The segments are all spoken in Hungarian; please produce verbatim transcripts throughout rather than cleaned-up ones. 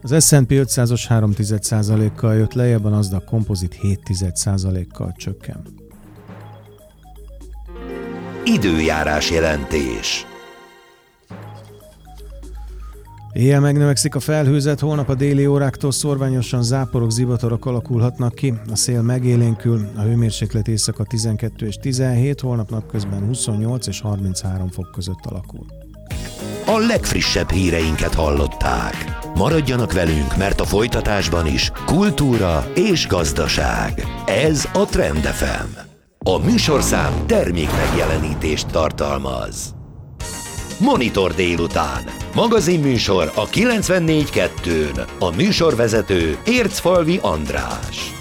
Az es and pé ötszázas három egész egy százalékkal jött lejjebb, a Nasdaq Composite hét egész egy százalékkal csökken. Időjárás jelentés. Éjjel megnövekszik a felhőzet, holnap a déli óráktól szorványosan záporok, zivatarok alakulhatnak ki, a szél megélénkül, a hőmérséklet éjszaka tizenkettő és tizenhét, holnap napközben huszonnyolc és harminchárom fok között alakul. A legfrissebb híreinket hallották. Maradjanak velünk, mert a folytatásban is kultúra és gazdaság. Ez a Trend ef em. A műsorszám termék megjelenítést tartalmaz. Monitor délután. Magazinműsor a kilencvennégy kettőn. A műsorvezető Ércfalvi András.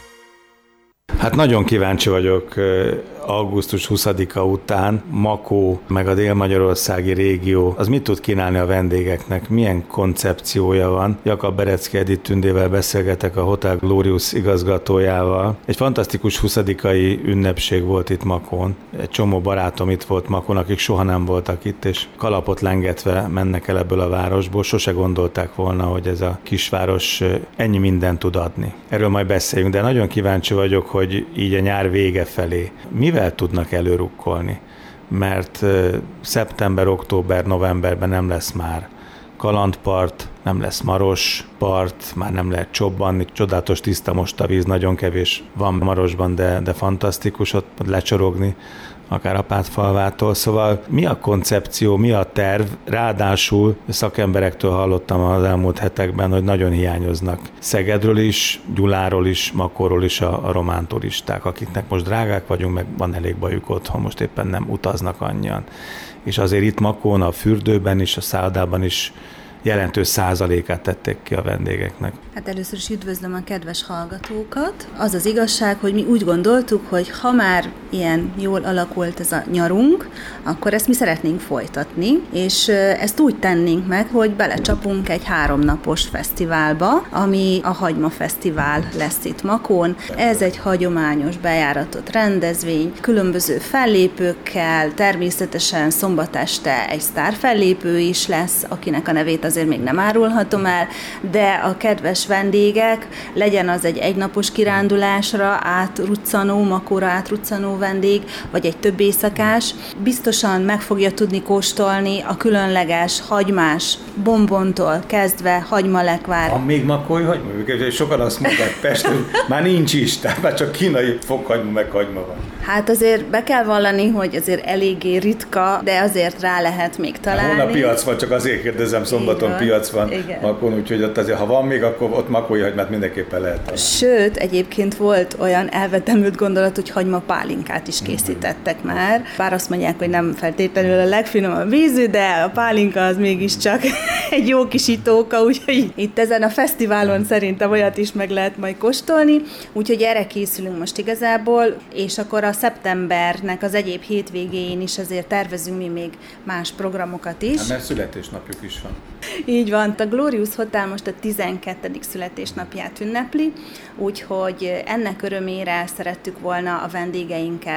Hát nagyon kíváncsi vagyok augusztus huszadika után Makó, meg a dél-magyarországi régió, az mit tud kínálni a vendégeknek, milyen koncepciója van. Jakab Berecki Edith Tündével beszélgetek, a Hotel Glorious igazgatójával. Egy fantasztikus huszadikai ünnepség volt itt Makón. Egy csomó barátom itt volt Makón, akik soha nem voltak itt, és kalapot lengetve mennek el ebből a városból. Sose gondolták volna, hogy ez a kisváros ennyi mindent tud adni. Erről majd beszéljünk, de nagyon kíváncsi vagyok, hogy így a nyár vége felé mivel tudnak előrukkolni, mert szeptember, október, novemberben nem lesz már kalandpart, nem lesz Maros part, már nem lehet csobbanni, csodálatos tiszta most a víz, nagyon kevés van Marosban, de, de fantasztikus ott lecsorogni, akár Apátfalvától. Szóval mi a koncepció, mi a terv? Ráadásul szakemberektől hallottam az elmúlt hetekben, hogy nagyon hiányoznak Szegedről is, Gyuláról is, Makóról is a, a román turisták, akiknek most drágák vagyunk, meg van elég bajuk otthon, most éppen nem utaznak annyian. És azért itt Makón, a fürdőben is, a szállodában is jelentős százalékát tették ki a vendégeknek. Hát először is üdvözlöm a kedves hallgatókat. Az az igazság, hogy mi úgy gondoltuk, hogy ha már ilyen jól alakult ez a nyarunk, akkor ezt mi szeretnénk folytatni, és ezt úgy tennénk meg, hogy belecsapunk egy háromnapos fesztiválba, ami a Hagyma Fesztivál lesz itt Makón. Ez egy hagyományos bejáratott rendezvény, különböző fellépőkkel, természetesen szombat este egy sztárfellépő is lesz, akinek a nevét azért még nem árulhatom el, de a kedves vendégek, legyen az egy egynapos kirándulásra átruccanó, Makóra átruccanó vendég, vagy egy több éjszakás, biztosan meg fogja tudni kóstolni a különleges hagymás bombontól kezdve hagymalekvár. Van még makói hagyma? Sokan azt mondták, Pesten már nincs is, tehát már csak kínai fokhagyma meg hagyma van. Hát azért be kell vallani, hogy azért eléggé ritka, de azért rá lehet még találni. Holnap piac van, csak azért kérdezem, szombaton van, piac van Makón, úgyhogy ott azért, ha van még, akkor ott makói hagymát mindenképpen lehet találni. Sőt, egyébként volt olyan elvetemült gondolat, hogy hagymapálinkát is készítettek mm-hmm. már. Bár azt mondják, hogy nem feltétlenül a legfinomabb vízű, de a pálinka az mégiscsak egy jó kis itóka, úgyhogy itt ezen a fesztiválon szerintem olyat is meg lehet majd kóstolni. Úgyhogy erre készülünk most igazából, és akkor a szeptembernek az egyéb hétvégéjén is azért tervezünk mi még más programokat is. Hát, mert születésnapjuk is van. Így van, a Glorious Hotel most a tizenkettedik születésnapját ünnepli, úgyhogy ennek örömére szerettük volna a vendégeinket